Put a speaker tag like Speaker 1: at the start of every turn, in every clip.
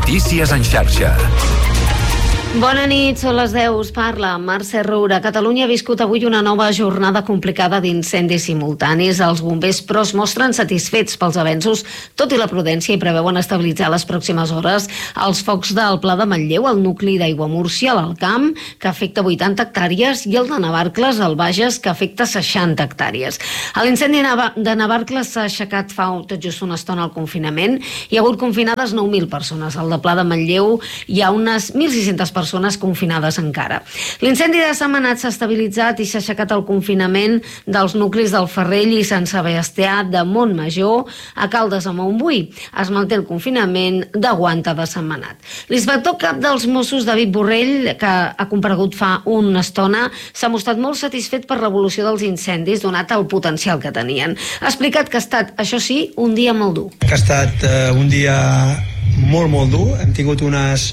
Speaker 1: Notícies en xarxa.
Speaker 2: Bona nit, són les 10, us parla Mercè Roura. Catalunya ha viscut avui una nova jornada complicada d'incendis simultanis. Els bombers, però, es mostren satisfets pels avenços, tot i la prudència, i preveuen estabilitzar les pròximes hores els focs del Pla de Manlleu, el nucli d'Aiguamúrcia, l'Alt Camp, que afecta 80 hectàrees, i el de Navarcles, al Bages, que afecta 60 hectàrees. L'incendi de Navarcles s'ha aixecat fa tot just una estona al confinament. Hi ha hagut confinades 9.000 persones. Al de Pla de Manlleu hi ha unes 1.600 persones confinades encara. L'incendi de Sentmenat s'ha estabilitzat i s'ha aixecat el confinament dels nuclis del Ferrell i Sant Sebastià de Montmajor a Caldes de Montbui. Es manté el confinament de Guanta de Sentmenat. L'inspector cap dels Mossos, David Borrell, que ha comparegut fa una estona, s'ha mostrat molt satisfet per l'evolució dels incendis, donat el potencial que tenien. Ha explicat que ha estat, això sí, un dia molt dur.
Speaker 3: Que ha estat un dia molt dur. Hem tingut unes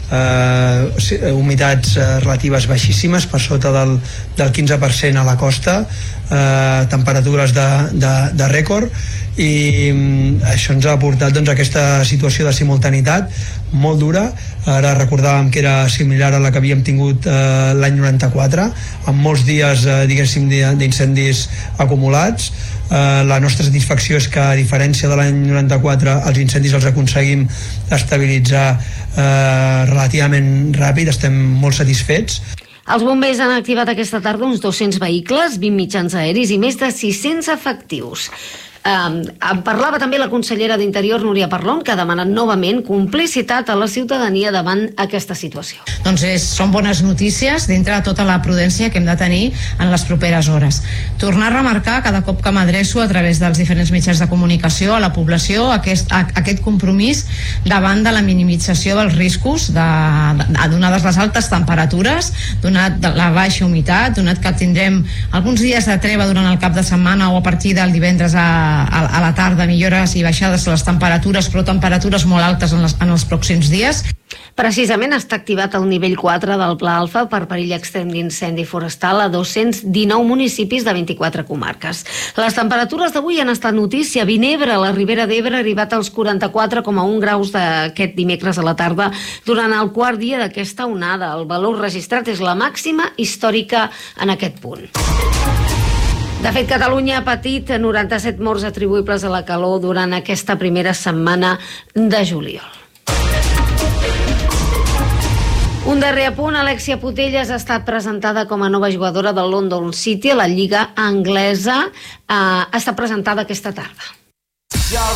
Speaker 3: humitats relatives baixíssimes, per sota del 15% a la costa, temperatures de rècord, i això ens ha portat aquesta situació de simultaneïtat molt dura. Ara recordàvem que era similar a la que havíem tingut l'any 94, amb molts dies d'incendis acumulats. La nostra satisfacció és que, a diferència de l'any 94, els incendis els aconseguim estabilitzar relativament ràpid. Estem molt satisfets.
Speaker 2: Els bombers han activat aquesta tarda uns 200 vehicles, 20 mitjans aeris i més de 600 efectius. Parlava també la consellera d'Interior, Núria Parlon, que ha demanat novament complicitat a la ciutadania davant aquesta situació.
Speaker 4: Doncs són bones notícies dintre de tota la prudència que hem de tenir en les properes hores. Tornar a remarcar cada cop que m'adreço a través dels diferents mitjans de comunicació a la població aquest compromís davant de la minimització dels riscos donades les altes temperatures, donat la baixa humitat, donat que tindrem alguns dies de treva durant el cap de setmana o a partir del divendres a la tarda, millores i baixades a les temperatures, però temperatures molt altes en els pròxims dies.
Speaker 2: Precisament està activat el nivell 4 del Pla Alfa per perill extrem d'incendi forestal a 219 municipis de 24 comarques. Les temperatures d'avui han estat notícia. Vinebre, a la Ribera d'Ebre, ha arribat als 44,1 graus d'aquest dimecres a la tarda durant el quart dia d'aquesta onada. El valor registrat és la màxima històrica en aquest punt. De fet, Catalunya ha patit 97 morts atribuïbles a la calor durant aquesta primera setmana de juliol. Un darrer apunt, Alexia Putellas ha estat presentada com a nova jugadora del London City a la Lliga Anglesa. Ha estat presentada aquesta tarda.